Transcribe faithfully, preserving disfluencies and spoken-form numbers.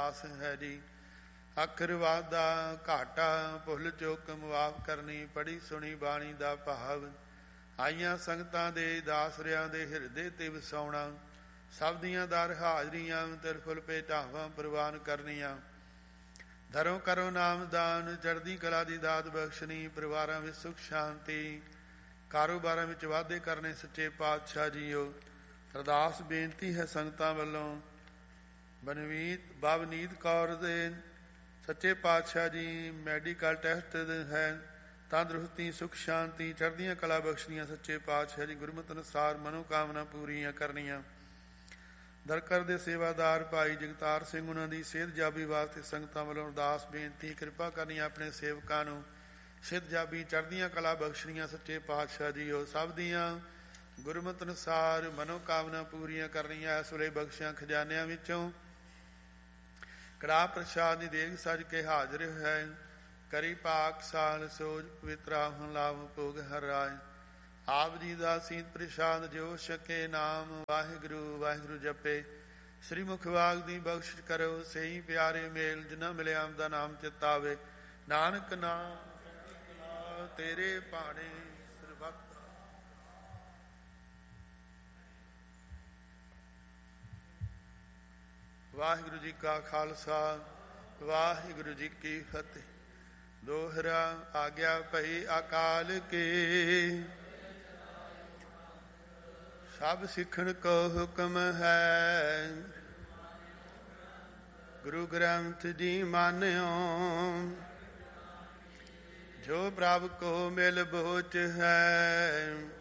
ਦਾਸ ਹੈ ਜੀ। ਅੱਖਰ ਵਾਦਾ ਘਾਟਾ ਭੁੱਲ ਚੁੱਕ ਮੁਆਫ ਕਰਨੀ, ਪੜ੍ਹੀ ਸੁਣੀ ਬਾਣੀ ਦਾ ਭਾਵ। ਆਈਆਂ ਸੰਗਤਾਂ ਦੇ ਦਾਸਰਿਆਂ ਦੇ ਹਿਰਦੇ ਤੇ ਵਸਾਉਣਾ, ਸਭ ਦੀਆਂ ਦਰ ਹਾਜ਼ਰੀਆਂ ਤਿਰਫੁਲ ਭੇਟਾਵਾਂ ਪ੍ਰਵਾਨ ਕਰਨੀਆਂ। ਧਰੋ ਕਰੋ ਨਾਮਦਾਨ, ਚੜ੍ਹਦੀ ਕਲਾ ਦੀ ਦਾਤ ਬਖਸ਼ਣੀ, ਪਰਿਵਾਰਾਂ ਵਿੱਚ ਸੁਖ ਸ਼ਾਂਤੀ, ਕਾਰੋਬਾਰਾਂ ਵਿੱਚ ਵਾਧੇ ਕਰਨੇ। ਸੱਚੇ ਪਾਤਸ਼ਾਹ ਜੀਓ, ਅਰਦਾਸ ਬੇਨਤੀ ਹੈ ਸੰਗਤਾਂ ਵੱਲੋਂ ਬਨਵੀਤ ਬਵਨੀਤ ਕੌਰ ਦੇ ਸੱਚੇ ਪਾਤਸ਼ਾਹ ਜੀ ਮੈਡੀਕਲ ਟੈਸਟ ਹੈ, ਤੰਦਰੁਸਤੀ ਸੁਖ ਸ਼ਾਂਤੀ ਚੜ੍ਹਦੀਆਂ ਕਲਾ ਬਖਸ਼ਣੀਆਂ। ਸੱਚੇ ਪਾਤਸ਼ਾਹ ਜੀ ਗੁਰਮਤਿ ਅਨੁਸਾਰ ਮਨੋਕਾਮਨਾ ਪੂਰੀਆਂ ਕਰਨੀਆਂ। ਦਰਕਰ ਦੇ ਸੇਵਾਦਾਰ ਭਾਈ ਜਗਤਾਰ ਸਿੰਘ, ਉਹਨਾਂ ਦੀ ਸਿਹਤ ਜਾਬੀ ਵਾਸਤੇ ਸੰਗਤਾਂ ਵੱਲੋਂ ਅਰਦਾਸ ਬੇਨਤੀ, ਕਿਰਪਾ ਕਰਨੀ ਆਪਣੇ ਸੇਵਕਾਂ ਨੂੰ ਸਿਹਤ ਜਾਬੀ ਚੜ੍ਹਦੀਆਂ ਕਲਾ ਬਖਸ਼ਣੀਆਂ। ਸੱਚੇ ਪਾਤਸ਼ਾਹ ਜੀ ਉਹ ਸਭ ਦੀਆਂ ਗੁਰਮਤਿ ਅਨੁਸਾਰ ਮਨੋਕਾਮਨਾ ਪੂਰੀਆਂ ਕਰਨੀਆਂ। ਇਸ ਵੇਲੇ ਬਖਸ਼ਿਆਂ ਖਜ਼ਾਨਿਆਂ ਵਿੱਚੋਂ ਕੜਾਹ ਪ੍ਰਸ਼ਾਦ ਦੀ ਦੇਗ ਸਜ ਕੇ ਹਾਜ਼ਰ ਹੈ। ਕਰੀ ਪਾਕ ਸਾਲ ਸੋਜ ਪਵਿੱਤਰਾ ਹੁਣ ਲਾਭ ਭੋਗ ਹਰ ਰਾਜ। ਆਪ ਜੀ ਦਾ ਸੀਤ ਪ੍ਰਸ਼ਾਦ ਜੋ ਛਕੇ, ਨਾਮ ਵਾਹਿਗੁਰੂ ਵਾਹਿਗੁਰੂ ਜਪੇ। ਸ੍ਰੀ ਮੁਖ ਵਾਗ ਦੀ ਬਖਸ਼ਿਸ਼ ਕਰੋ, ਸਹੀ ਪਿਆਰੇ ਮੇਲ ਜਿਨ੍ਹਾਂ ਮਿਲਿਆ ਆਪ ਦਾ ਨਾਮ ਚਿਤਾਵੇ। ਨਾਨਕ ਨਾਮ ਤੇਰੇ ਭਾਣੇ ਸਰਬੱਤ। ਵਾਹਿਗੁਰੂ ਜੀ ਕਾ ਖਾਲਸਾ ਵਾਹਿਗੁਰੂ ਜੀ ਕੀ ਫਤਿਹ। ਦੋਹਰਾ ਆਗਿਆ ਭਈ ਅਕਾਲ ਕੇ, ਸਭ ਸਿੱਖਣ ਕੋ ਹੁਕਮ ਹੈ। ਗੁਰੂ ਗ੍ਰੰਥ ਜੀ ਮਾਨਿਓ, ਜੋ ਪ੍ਰਭ ਕੋ ਮਿਲ ਬੋਚ ਹੈ।